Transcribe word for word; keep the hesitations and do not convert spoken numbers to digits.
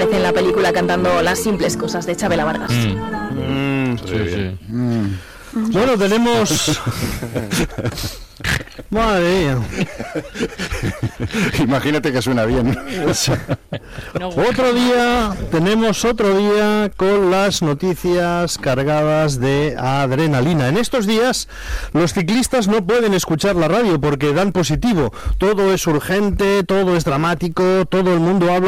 aparece en la película cantando Las simples cosas de Chabela Vargas. Mm. Mm, sí, sí. Mm. Bueno, tenemos... Madre mía. Imagínate que suena bien. Otro día, tenemos otro día con las noticias cargadas de adrenalina. En estos días, los ciclistas no pueden escuchar la radio porque dan positivo. Todo es urgente, todo es dramático, todo el mundo habla